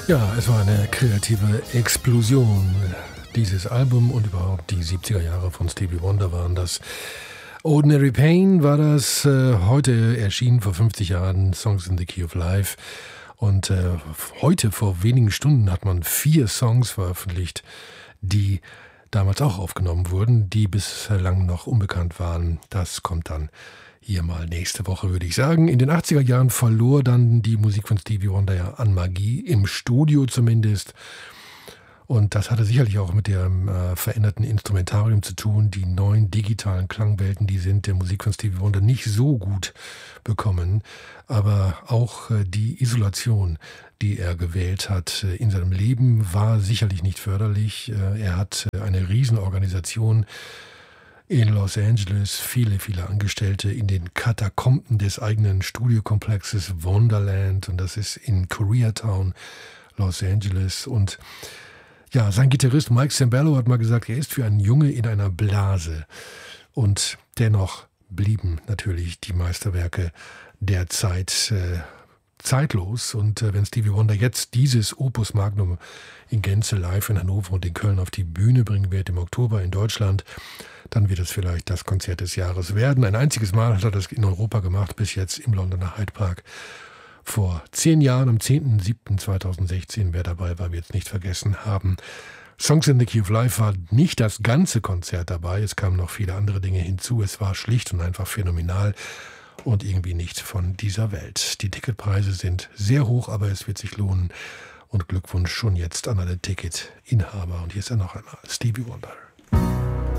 Ja, es war eine kreative Explosion. Dieses Album und überhaupt die 70er Jahre von Stevie Wonder waren das. Ordinary Pain war das, heute erschienen vor 50 Jahren, Songs in the Key of Life. Und heute, vor wenigen Stunden, hat man 4 Songs veröffentlicht, die damals auch aufgenommen wurden, die bislang noch unbekannt waren. Das kommt dann hier mal nächste Woche, würde ich sagen. In den 80er Jahren verlor dann die Musik von Stevie Wonder ja an Magie, im Studio zumindest. Und das hatte sicherlich auch mit dem veränderten Instrumentarium zu tun. Die neuen digitalen Klangwelten, die sind der Musik von Stevie Wonder nicht so gut bekommen. Aber auch die Isolation, die er gewählt hat in seinem Leben, war sicherlich nicht förderlich. Er hat eine Riesenorganisation in Los Angeles, viele, viele Angestellte in den Katakomben des eigenen Studiokomplexes Wonderland. Und das ist in Koreatown, Los Angeles. Und ja, sein Gitarrist Mike Sembello hat mal gesagt, er ist für einen Junge in einer Blase. Und dennoch blieben natürlich die Meisterwerke der Zeit zeitlos. Und wenn Stevie Wonder jetzt dieses Opus Magnum in Gänze live in Hannover und in Köln auf die Bühne bringen wird im Oktober in Deutschland, dann wird es vielleicht das Konzert des Jahres werden. Ein einziges Mal hat er das in Europa gemacht, bis jetzt im Londoner Hyde Park. Vor 10 Jahren, am 10.07.2016, wer dabei war, wird es nicht vergessen haben. Songs in the Key of Life war nicht das ganze Konzert dabei, es kamen noch viele andere Dinge hinzu. Es war schlicht und einfach phänomenal und irgendwie nicht von dieser Welt. Die Ticketpreise sind sehr hoch, aber es wird sich lohnen. Und Glückwunsch schon jetzt an alle Ticketinhaber. Und hier ist er noch einmal, Stevie Wonder.